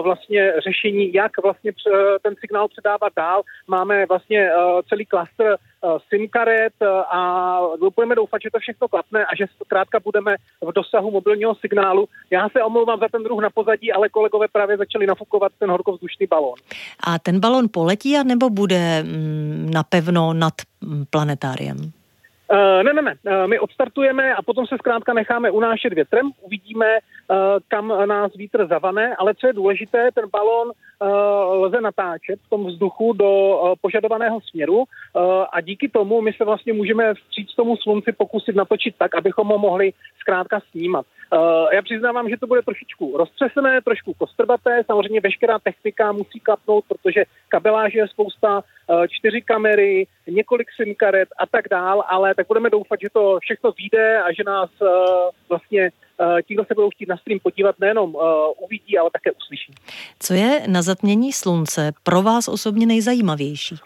vlastně řešení, jak vlastně ten signál předávat dál. Máme vlastně celý klastr SIM karet a budeme doufat, že to všechno klapne a že zkrátka budeme v dosahu mobilního signálu. Já se omlouvám za ten druh na pozadí, ale kolegové právě začali nafukovat ten horkovzdušný balón. A ten balón poletí, nebo bude napevno nad planetáriem? Ne. My odstartujeme a potom se zkrátka necháme unášet větrem, uvidíme, kam nás vítr zavane, ale co je důležité, ten balón lze natáčet v tom vzduchu do požadovaného směru a díky tomu my se vlastně můžeme vstříc tomu slunci pokusit natočit tak, abychom ho mohli zkrátka snímat. Já přiznávám, že to bude trošičku roztřesené, trošku kostrbaté, samozřejmě veškerá technika musí klapnout, protože kabeláže je spousta, 4 kamery, několik SIM karet a tak dál, ale tak budeme doufat, že to všechno vyjde a že nás vlastně ti, kdo se budou chtít na stream podívat, nejenom uvidí, ale také uslyší. Co je na zatmění slunce pro vás osobně nejzajímavější?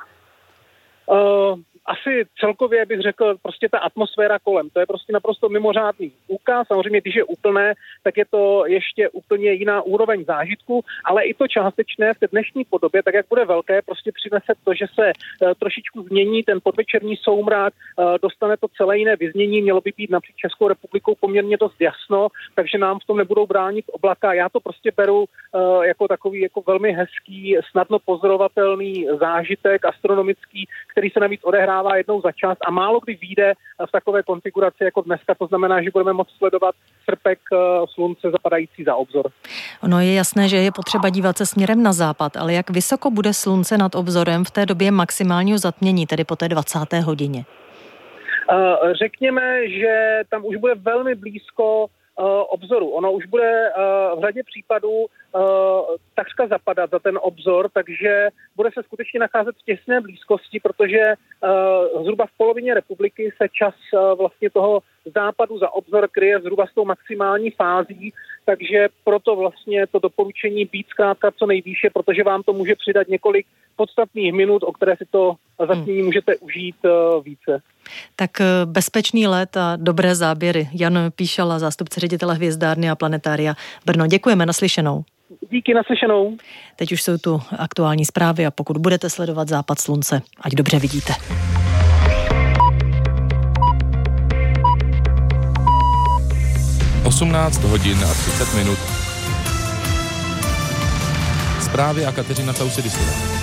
Asi celkově bych řekl prostě ta atmosféra kolem. To je prostě naprosto mimořádný úkaz. Samozřejmě, když je úplné, tak je to ještě úplně jiná úroveň zážitku, ale i to částečné v té dnešní podobě, tak jak bude velké, prostě přinese to, že se trošičku změní ten podvečerní soumrak, dostane to celé jiné vyznění, mělo by být napříč Českou republikou poměrně dost jasno, takže nám v tom nebudou bránit oblaka. Já to prostě beru jako takový jako velmi hezký, snadno pozorovatelný zážitek astronomický, který se navíc odehrává jednou za čas a málo kdy vyjde v takové konfiguraci jako dneska, to znamená, že budeme moct sledovat srpek slunce zapadající za obzor. Ono je jasné, že je potřeba dívat se směrem na západ, ale jak vysoko bude slunce nad obzorem v té době maximálního zatmění, tedy po té 20. hodině? Řekněme, že tam už bude velmi blízko obzoru. Ono už bude v řadě případů takřka zapadat za ten obzor, takže bude se skutečně nacházet v těsné blízkosti, protože zhruba v polovině republiky se čas vlastně toho západu za obzor kryje zhruba s tou maximální fází, takže proto vlastně to doporučení být zkrátka co nejvýše, protože vám to může přidat několik podstatných minut, o které si to zatmění můžete užít více. Tak bezpečný let a dobré záběry. Jan Píšala, zástupce ředitele Hvězdárny a planetária Brno. Děkujeme, naslyšenou. Díky, naslyšenou. Teď už jsou tu aktuální zprávy a pokud budete sledovat západ slunce, ať dobře vidíte. (18 hodin a 30 minut). Zprávy a Kateřina Tausidisová.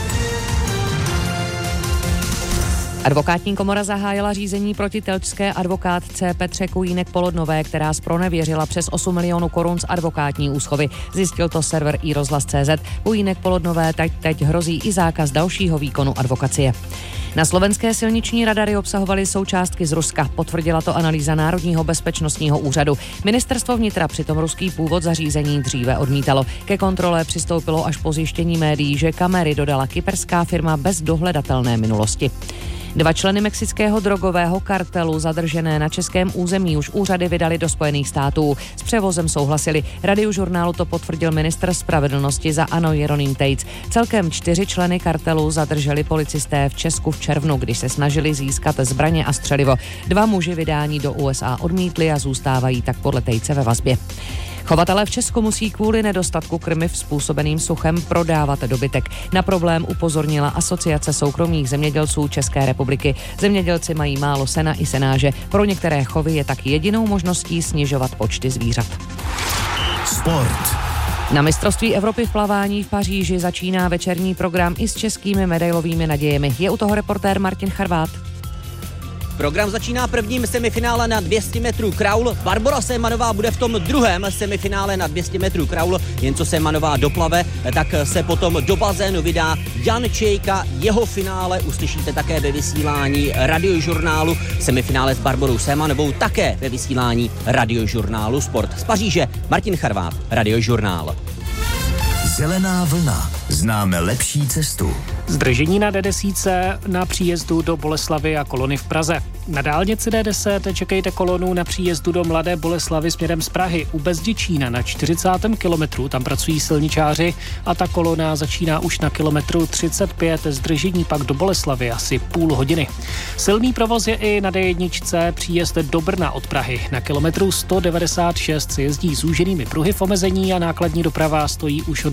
Advokátní komora zahájila řízení proti telčské advokátce Petře Kujínek-Polodnové, která zpronevěřila přes 8 milionů korun z advokátní úschovy. Zjistil to server iRozhlas.cz. Kujínek-Polodnové teď hrozí i zákaz dalšího výkonu advokacie. Na slovenské silniční radary obsahovaly součástky z Ruska, potvrdila to analýza Národního bezpečnostního úřadu. Ministerstvo vnitra přitom ruský původ zařízení dříve odmítalo. Ke kontrole přistoupilo až po zjištění médií, že kamery dodala kyperská firma bez dohledatelné minulosti. 2 členy mexického drogového kartelu zadržené na českém území už úřady vydali do Spojených států. S převozem souhlasili. Radiožurnálu to potvrdil ministr spravedlnosti za ANO Jeroným Tejc. Celkem 4 členy kartelu zadrželi policisté v Česku v červnu, když se snažili získat zbraně a střelivo. 2 muži vydání do USA odmítli a zůstávají tak podle Tejce ve vazbě. Chovatelé v Česku musí kvůli nedostatku krmiv způsobeným suchem prodávat dobytek. Na problém upozornila Asociace soukromých zemědělců České republiky. Zemědělci mají málo sena i senáže. Pro některé chovy je tak jedinou možností snižovat počty zvířat. Sport. Na mistrovství Evropy v plavání v Paříži začíná večerní program i s českými medailovými nadějemi. Je u toho reportér Martin Charvát. Program začíná prvním semifinále na 200 metrů kraul. Barbora Semanová bude v tom druhém semifinále na 200 metrů kraul. Jen co Semanová doplave, tak se potom do bazénu vydá Jan Čejka. Jeho finále uslyšíte také ve vysílání Radiožurnálu. Semifinále s Barborou Semanovou také ve vysílání Radiožurnálu Sport. Z Paříže Martin Charvát, Radiožurnál. Zelená vlna. Známe lepší cestu. Zdržení na D10 na příjezdu do Boleslavy a kolony v Praze. Na dálnici D10 čekejte kolonu na příjezdu do Mladé Boleslavi směrem z Prahy. U Bezděčína na 40. kilometru tam pracují silničáři a ta kolona začíná už na kilometru 35. Zdržení pak do Boleslavy asi půl hodiny. Silný provoz je i na D1 příjezd do Brna od Prahy. Na kilometru 196 se jezdí zúženými pruhy v omezení a nákladní doprava stojí už od